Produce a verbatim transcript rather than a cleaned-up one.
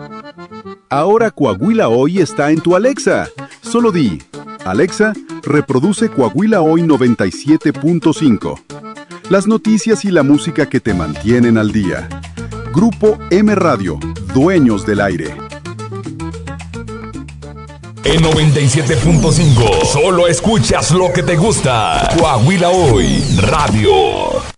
Ahora Coahuila Hoy está en tu Alexa. Solo di, Alexa, reproduce Coahuila Hoy noventa y siete punto cinco. Las noticias y la música que te mantienen al día. Grupo M Radio, dueños del aire. En noventa y siete punto cinco, solo escuchas lo que te gusta. Coahuila Hoy Radio.